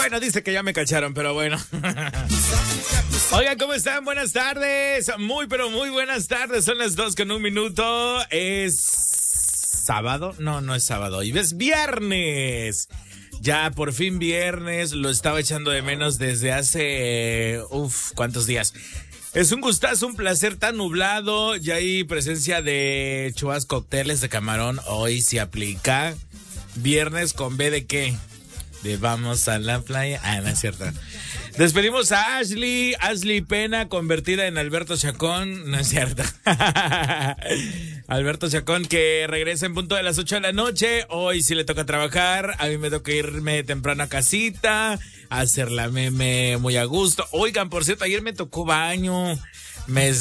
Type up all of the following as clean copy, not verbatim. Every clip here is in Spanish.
Bueno, dice que ya me cacharon, pero bueno. Oigan, ¿cómo están? Buenas tardes. Muy, pero muy buenas tardes. Son las 2:01. ¿Es sábado? No es sábado. Hoy es viernes. Ya, por fin viernes. Lo estaba echando de menos desde hace... ¿cuántos días? Es un gustazo, un placer, tan nublado. Ya hay presencia de chubas cócteles de camarón. Hoy se aplica. Viernes con B de qué? De vamos a la playa. No es cierto. Despedimos a Ashley Pena, convertida en Alberto Chacón. No es cierto. Alberto Chacón, que regresa en punto de las 8 de la noche. Hoy sí le toca trabajar. A mí me toca irme temprano a casita, a hacer la meme muy a gusto. Oigan, por cierto, ayer me tocó baño. Me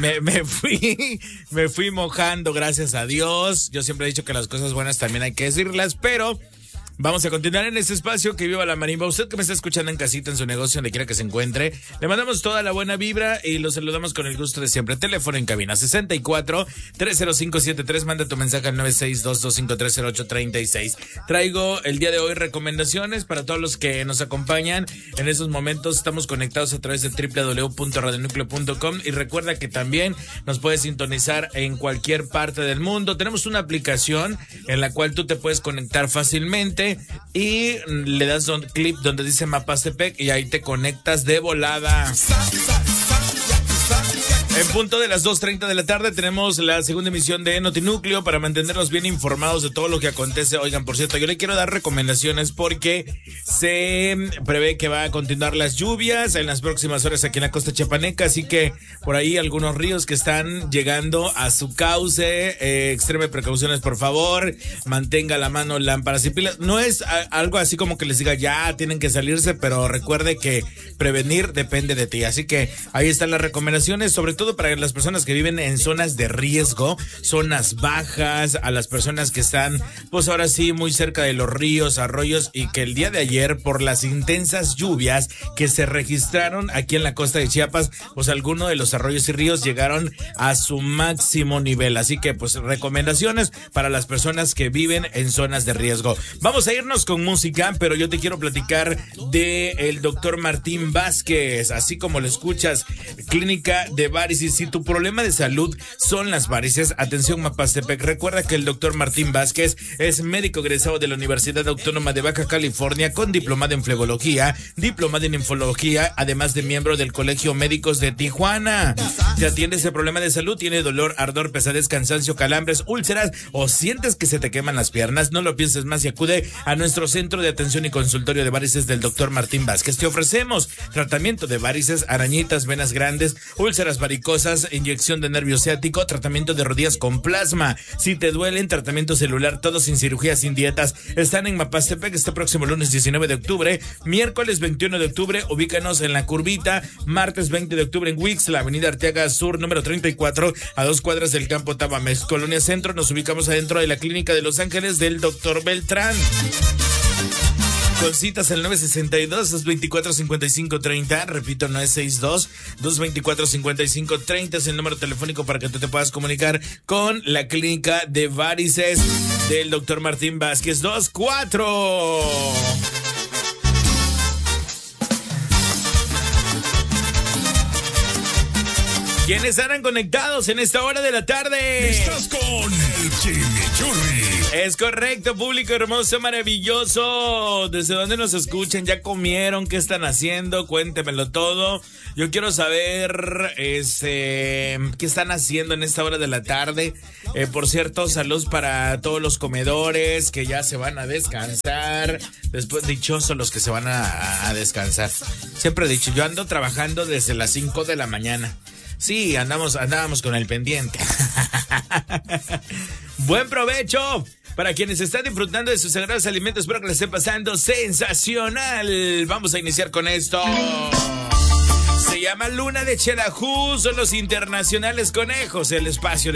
fui mojando, gracias a Dios. Yo siempre he dicho que las cosas buenas también hay que decirlas, pero vamos a continuar en este espacio. Que viva la marimba. Usted que me está escuchando en casita, en su negocio, donde quiera que se encuentre, le mandamos toda la buena vibra y lo saludamos con el gusto de siempre. Teléfono en cabina 64-30573. Manda tu mensaje al 962-2530836. Traigo el día de hoy recomendaciones para todos los que nos acompañan. En estos momentos estamos conectados a través de www.radionucleo.com y recuerda que también nos puedes sintonizar en cualquier parte del mundo. Tenemos una aplicación en la cual tú te puedes conectar fácilmente y le das un clip donde dice Mapastepec y ahí te conectas de volada. En punto de las 2:30 de la tarde tenemos la segunda emisión de Notinúcleo para mantenernos bien informados de todo lo que acontece. Oigan, por cierto, yo le quiero dar recomendaciones porque se prevé que va a continuar las lluvias en las próximas horas aquí en la costa chiapaneca, así que por ahí algunos ríos que están llegando a su cauce. Extreme precauciones, por favor. Mantenga la mano, lámparas y pilas. No es algo así como que les diga ya tienen que salirse, pero recuerde que prevenir depende de ti. Así que ahí están las recomendaciones, sobre todo para las personas que viven en zonas de riesgo, zonas bajas, a las personas que están, pues ahora sí, muy cerca de los ríos, arroyos, y que el día de ayer, por las intensas lluvias que se registraron aquí en la costa de Chiapas, pues algunos de los arroyos y ríos llegaron a su máximo nivel. Así que, pues, recomendaciones para las personas que viven en zonas de riesgo. Vamos a irnos con música, pero yo te quiero platicar de el doctor Martín Vázquez, así como lo escuchas, clínica de varices. Si tu problema de salud son las varices, atención Mapastepec, recuerda que el doctor Martín Vázquez es médico egresado de la Universidad Autónoma de Baja California con diplomado en flegología, diplomado en infología, además de miembro del Colegio Médicos de Tijuana. Te atiende ese problema de salud, tiene dolor, ardor, pesadez, cansancio, calambres, úlceras o sientes que se te queman las piernas. No lo pienses más y acude a nuestro centro de atención y consultorio de varices del doctor Martín Vázquez. Te ofrecemos tratamiento de varices, arañitas, venas grandes, úlceras varicosas, inyección de nervio ciático, tratamiento de rodillas con plasma. Si te duelen, tratamiento celular, todo sin cirugía, sin dietas. Están en Mapastepec este próximo lunes 19 de octubre, miércoles 21 de octubre, ubícanos en La Curvita, martes 20 de octubre en Wix, la avenida Arteaga Sur, número 34, a 2 cuadras del Campo Tabamex, Colonia Centro. Nos ubicamos adentro de la clínica de Los Ángeles del doctor Beltrán. Con citas al 962-224-5530. Repito, 962-224-5530 es el número telefónico para que tú te puedas comunicar con la clínica de varices del doctor Martín Vázquez. 24. ¿Quiénes estarán conectados en esta hora de la tarde? Estás con el Chimichurri. Es correcto, público hermoso, maravilloso. ¿Desde dónde nos escuchan? ¿Ya comieron? ¿Qué están haciendo? Cuéntemelo todo. Yo quiero saber qué están haciendo en esta hora de la tarde. Por cierto, saludos para todos los comedores que ya se van a descansar. Después, dichosos los que se van a descansar. Siempre he dicho, yo ando trabajando desde las 5 de la mañana. Sí, andábamos con el pendiente. Buen provecho para quienes están disfrutando de sus sagrados alimentos. Espero que les esté pasando sensacional. Vamos a iniciar con esto. Se llama Luna de Xelajú. Son los internacionales conejos. El espacio